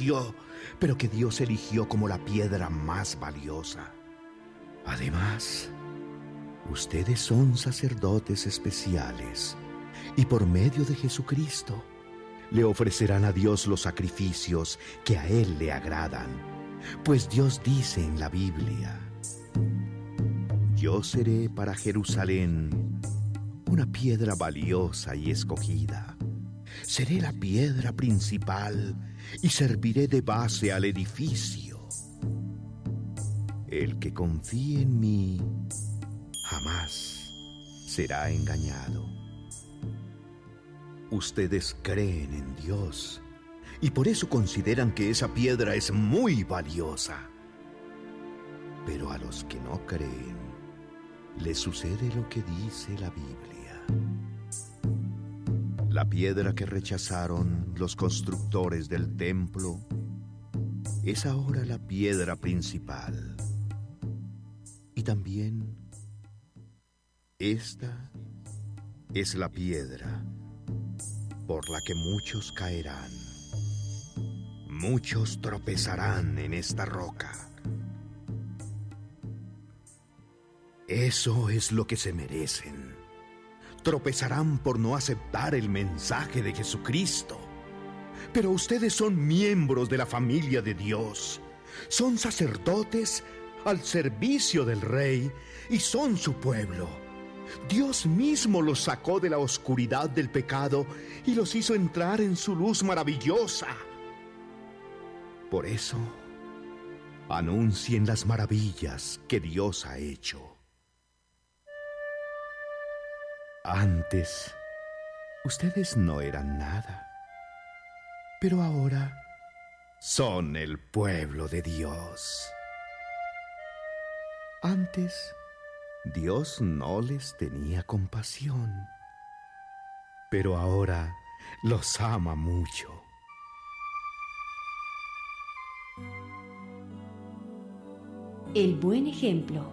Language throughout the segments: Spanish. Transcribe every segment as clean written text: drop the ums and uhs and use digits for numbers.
menospreció, pero que Dios eligió como la piedra más valiosa. Además, ustedes son sacerdotes especiales y por medio de Jesucristo le ofrecerán a Dios los sacrificios que a Él le agradan, pues Dios dice en la Biblia: yo seré para Jerusalén una piedra valiosa y escogida. Seré la piedra principal y serviré de base al edificio. El que confíe en mí jamás será engañado. Ustedes creen en Dios y por eso consideran que esa piedra es muy valiosa. Pero a los que no creen, les sucede lo que dice la Biblia. La piedra que rechazaron los constructores del templo es ahora la piedra principal. Y también esta es la piedra por la que muchos caerán. Muchos tropezarán en esta roca. Eso es lo que se merecen. Tropezarán por no aceptar el mensaje de Jesucristo. Pero ustedes son miembros de la familia de Dios. Son sacerdotes al servicio del Rey y son su pueblo. Dios mismo los sacó de la oscuridad del pecado y los hizo entrar en su luz maravillosa. Por eso, anuncien las maravillas que Dios ha hecho. Antes, ustedes no eran nada, pero ahora son el pueblo de Dios. Antes, Dios no les tenía compasión, pero ahora los ama mucho. El buen ejemplo.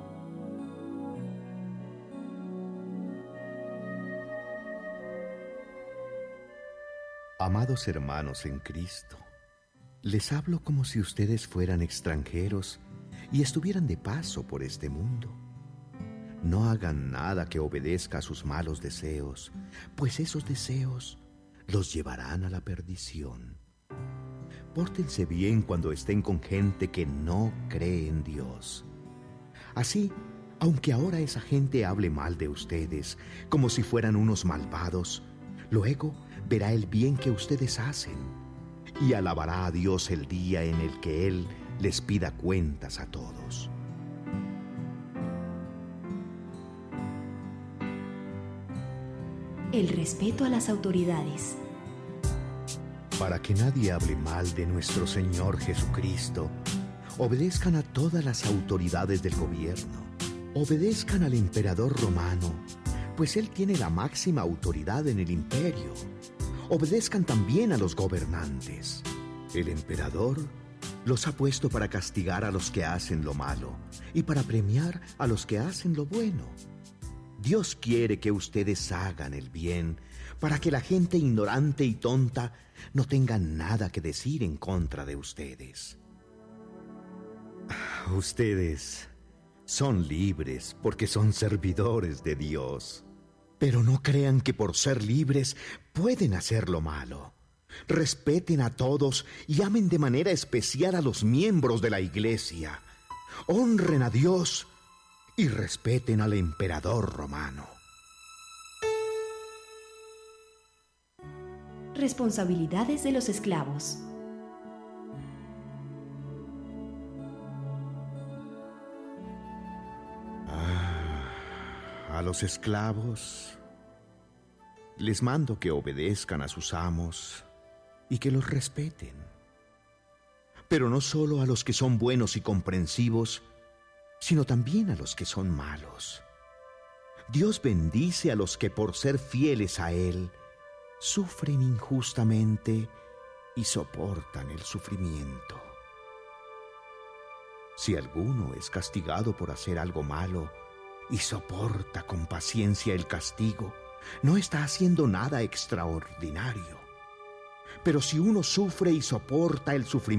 Amados hermanos en Cristo, les hablo como si ustedes fueran extranjeros y estuvieran de paso por este mundo. No hagan nada que obedezca a sus malos deseos, pues esos deseos los llevarán a la perdición. Pórtense bien cuando estén con gente que no cree en Dios. Así, aunque ahora esa gente hable mal de ustedes, como si fueran unos malvados, luego verá el bien que ustedes hacen y alabará a Dios el día en el que Él les pida cuentas a todos. El respeto a las autoridades. Para que nadie hable mal de nuestro Señor Jesucristo, obedezcan a todas las autoridades del gobierno. Obedezcan al emperador romano, pues él tiene la máxima autoridad en el imperio. Obedezcan también a los gobernantes. El emperador los ha puesto para castigar a los que hacen lo malo y para premiar a los que hacen lo bueno. Dios quiere que ustedes hagan el bien para que la gente ignorante y tonta no tenga nada que decir en contra de ustedes. Ustedes son libres porque son servidores de Dios. Pero no crean que por ser libres pueden hacer lo malo. Respeten a todos y amen de manera especial a los miembros de la iglesia. Honren a Dios y respeten al emperador romano. Responsabilidades de los esclavos. A los esclavos les mando que obedezcan a sus amos y que los respeten. Pero no solo a los que son buenos y comprensivos, sino también a los que son malos. Dios bendice a los que por ser fieles a Él sufren injustamente y soportan el sufrimiento. Si alguno es castigado por hacer algo malo y soporta con paciencia el castigo, no está haciendo nada extraordinario. Pero si uno sufre y soporta el sufrimiento,